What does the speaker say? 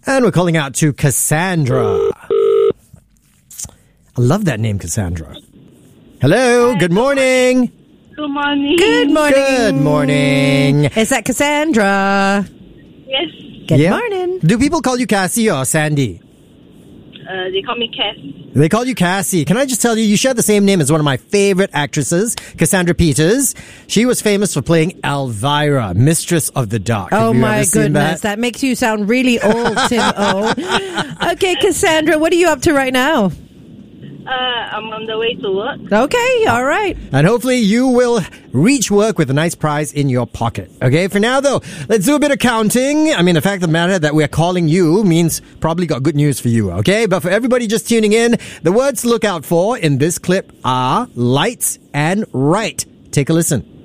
And we're calling out to Cassandra. I love that name, Cassandra. Hello, good morning. Good morning. Good morning. Good morning. Is that Cassandra? Yes, Good morning. Do people call you Cassie or Sandy? they call me Cass. They call you Cassie. Can I just tell you, you share the same name as one of my favorite actresses, Cassandra Peters. She was famous for playing Elvira, Mistress of the Dark. Oh Have you my ever seen goodness, that makes you sound really old, Tim O. Okay, Cassandra, what are you up to right now? I'm on the way to work. Okay, all right. And hopefully you will reach work with a nice prize in your pocket. Okay, for now though, let's do a bit of counting. I mean, the fact of the matter that we're calling you means probably got good news for you, okay? But for everybody just tuning in, the words to look out for in this clip are lights and right. Take a listen.